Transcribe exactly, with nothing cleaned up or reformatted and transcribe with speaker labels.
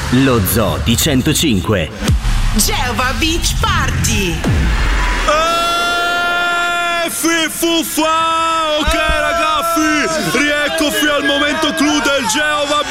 Speaker 1: Lo Zoo di centocinque.
Speaker 2: Geova Beach Party.
Speaker 3: Eeeh, fifuffa! Ok ragazzi, rieccoci al momento clou del Geova